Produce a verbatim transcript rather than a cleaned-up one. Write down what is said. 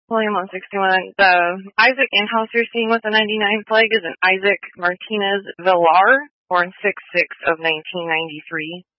William one sixty-one. The Isaac in-house you're seeing with the ninety-nine flag is an Isaac Martinez Villar, born six six of nineteen ninety-three.